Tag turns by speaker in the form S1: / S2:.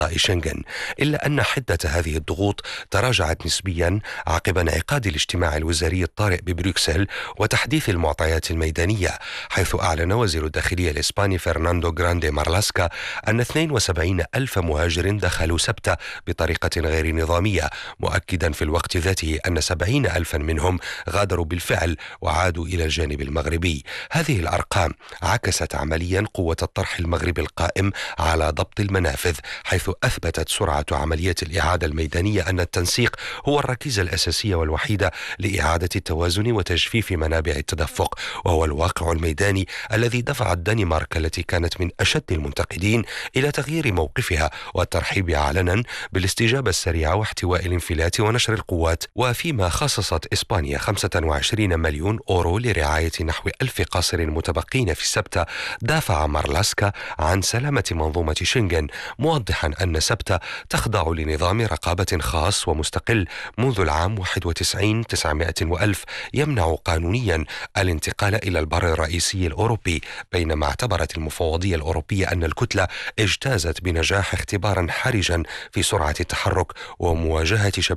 S1: شنغن، إلا أن حدة هذه الضغوط تراجعت نسبيا عقب انعقاد الاجتماع الوزاري الطارئ ببروكسل وتحديث المعطيات الميدانية، حيث أعلن وزير الداخلية الإسباني فرناندو غراندي مارلاسكا أن 72 ألف مهاجر دخلوا سبت بطريقة غير نظامية، مؤكدا في الوقت ذاته أن 70 ألفا منهم غادروا بالفعل وعادوا إلى الجانب المغربي. هذه الأرقام عكست عمليا قوة الطرح المغربي القائم على ضبط المنافذ، حيث أثبتت سرعة عملية الإعادة الميدانية أن التنسيق هو الركيزة الأساسية والوحيدة لإعادة التوازن وتجفيف منابع التدفق، وهو الواقع الميداني الذي دفع الدنمارك التي كانت من أشد المنتقدين إلى تغيير موقفها والترحيب علنا بالاستجابة السريعة واحتواء الانفلات ونشر القوات. وفيما خصصت إسبانيا 25 مليون أورو لرعاية نحو 1000 قاصر متبقين في سبتة، دافع مارلاسكا عن سلامة منظومة شنغن، موضحا أن سبتة تخضع لنظام رقابة خاص ومستقل منذ العام 91 900 وألف يمنع قانونيا الانتقال إلى البر الرئيسي الأوروبي، بينما اعتبرت المفوضية الأوروبية أن الكتلة اجتازت بنجاح اختبارا حرجا في سرعة التحرك ومواجهة